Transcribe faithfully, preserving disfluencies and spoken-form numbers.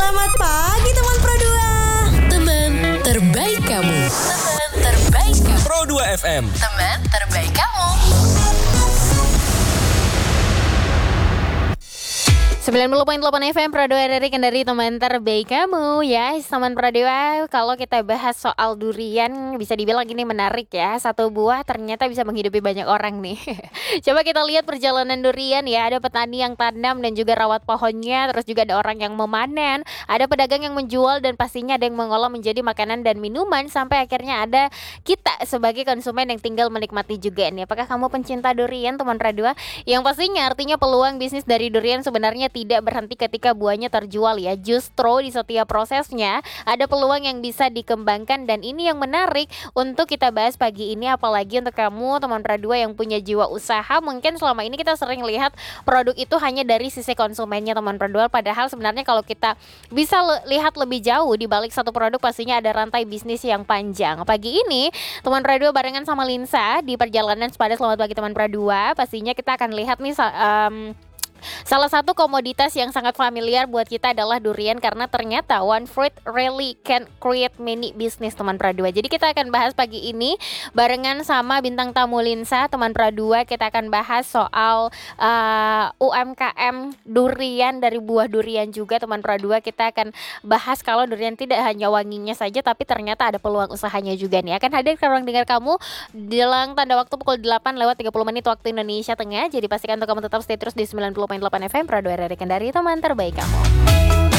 Selamat pagi teman Pro dua. Teman terbaik kamu. Teman terbaik kamu. Pro dua F M. Teman terbaik kamu. sembilan puluh koma delapan F M Pro dua dari Kendari, teman terbaik kamu ya. Teman Pro dua, kalau kita bahas soal durian bisa dibilang ini menarik ya. Satu buah ternyata bisa menghidupi banyak orang nih. Coba kita lihat perjalanan durian ya. Ada petani yang tanam dan juga rawat pohonnya. Terus juga ada orang yang memanen. Ada pedagang yang menjual dan pastinya ada yang mengolah menjadi makanan dan minuman. Sampai akhirnya ada kita sebagai konsumen yang tinggal menikmati juga nih. Apakah kamu pencinta durian teman Pro dua? Yang pastinya artinya peluang bisnis dari durian sebenarnya tidak berhenti ketika buahnya terjual ya. Justru di setiap prosesnya ada peluang yang bisa dikembangkan, dan ini yang menarik untuk kita bahas pagi ini. Apalagi untuk kamu teman Pro dua yang punya jiwa usaha. Mungkin selama ini kita sering lihat produk itu hanya dari sisi konsumennya teman Pro dua, padahal sebenarnya kalau kita bisa le- lihat lebih jauh di balik satu produk pastinya ada rantai bisnis yang panjang. Pagi ini teman Pro dua barengan sama Linsa di perjalanan sepada Selamat Pagi Teman Pro dua. Pastinya kita akan lihat nih um, salah satu komoditas yang sangat familiar buat kita adalah durian, karena ternyata one fruit really can create many business teman Pro dua. Jadi kita akan bahas pagi ini barengan sama bintang tamu Linsa teman Pro dua. Kita akan bahas soal uh, U M K M durian, dari buah durian juga teman Pro dua. Kita akan bahas kalau durian tidak hanya wanginya saja tapi ternyata ada peluang usahanya juga nih. Akan hadir ke ruang dengar kamu dalam tanda waktu pukul delapan lewat tiga puluh menit waktu Indonesia Tengah. Jadi pastikan untuk kamu tetap stay terus di sembilan puluh koma delapan F M Pro dua dari Kendari, teman terbaik kamu.